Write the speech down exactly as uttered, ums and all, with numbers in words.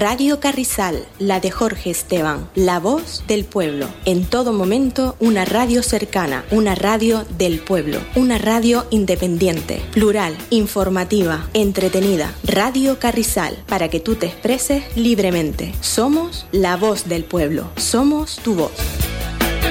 Radio Carrizal, la de Jorge Esteban, la voz del pueblo. En todo momento, una radio cercana, una radio del pueblo, una radio independiente, plural, informativa, entretenida. Radio Carrizal, para que tú te expreses libremente. Somos la voz del pueblo, somos tu voz.